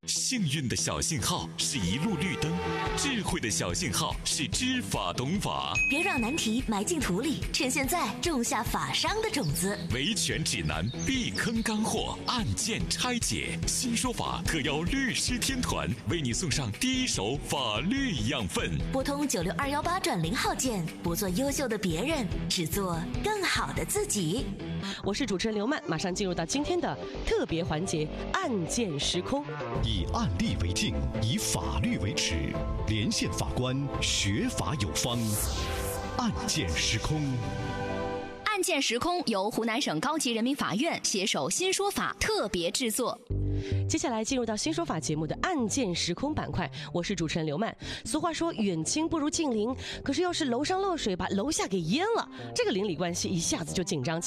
幸运的小信号是一路绿灯，智慧的小信号是知法懂法。 别让难题埋进土里，趁现在种下法商的种子。 维权指南，避坑干货，案件拆解。新说法特邀律师天团为你送上第一手法律养分。 拨通96218+0键，不做优秀的别人，只做更好的自己。 我是主持人刘曼，马上进入到今天的特别环节——案件时空。 以案例为镜，以法律为尺，连线法官，学法有方。案件时空。 案件时空由湖南省高级人民法院携手新说法特别制作。 接下来进入到新说法节目的案件时空板块，我是主持人刘曼。俗话说远亲不如近邻，可是要是楼上漏水把楼下给淹了，这个邻里关系一下子就紧张起来。